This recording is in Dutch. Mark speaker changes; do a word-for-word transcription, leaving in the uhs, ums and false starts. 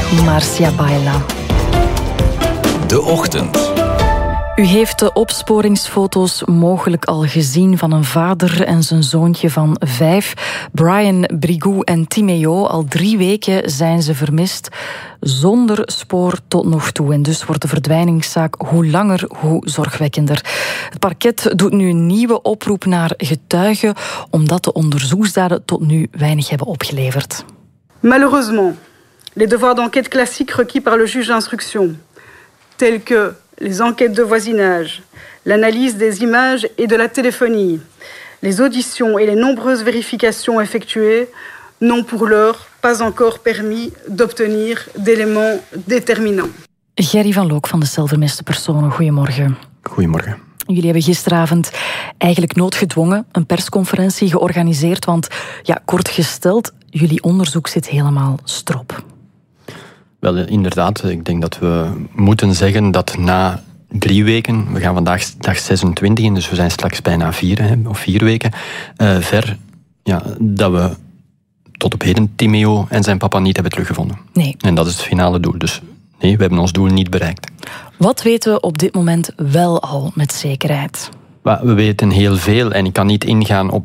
Speaker 1: Marcia Baila.
Speaker 2: De Ochtend.
Speaker 1: U heeft de opsporingsfoto's mogelijk al gezien van een vader en zijn zoontje van vijf. Brian, Brigou en Timeo. Al drie weken zijn ze vermist, zonder spoor tot nog toe. En dus wordt de verdwijningszaak hoe langer, hoe zorgwekkender. Het parket doet nu een nieuwe oproep naar getuigen, omdat de onderzoeksdaden tot nu weinig hebben opgeleverd.
Speaker 3: Malheureusement, les devoirs d'enquête classiques requis par le juge d'instruction, tels que les enquêtes de voisinage, l'analyse des images et de la téléphonie, les auditions et les nombreuses vérifications effectuées n'ont pour l'heure pas encore permis d'obtenir d'éléments déterminants.
Speaker 1: Gerry van Look van de Cel Vermiste Personen, goedemorgen.
Speaker 4: Goedemorgen.
Speaker 1: Jullie hebben gisteravond eigenlijk noodgedwongen een persconferentie georganiseerd, want ja, kort gesteld, jullie onderzoek zit helemaal strop.
Speaker 4: Wel, inderdaad, ik denk dat we moeten zeggen dat na drie weken, we gaan vandaag dag zesentwintig in, dus we zijn straks bijna vier, hè, of vier weken, uh, ver, ja, dat we tot op heden Timeo en zijn papa niet hebben teruggevonden.
Speaker 1: Nee.
Speaker 4: En dat is het finale doel, dus nee, we hebben ons doel niet bereikt.
Speaker 1: Wat weten we op dit moment wel al met zekerheid?
Speaker 4: We weten heel veel en ik kan niet ingaan op